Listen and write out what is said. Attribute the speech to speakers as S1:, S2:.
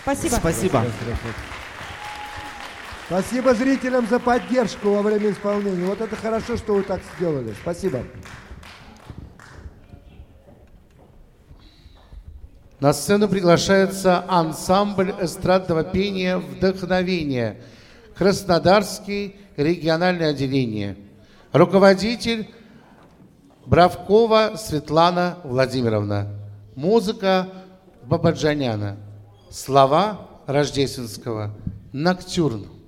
S1: Спасибо.
S2: Спасибо.
S3: Спасибо зрителям за поддержку во время исполнения. Вот это хорошо, что вы так сделали. Спасибо.
S4: На сцену приглашается ансамбль эстрадного пения «Вдохновение», Краснодарский региональное отделение. Руководитель Бравкова Светлана Владимировна. Музыка Бабаджаняна. Слова Рождественского. Ноктюрн.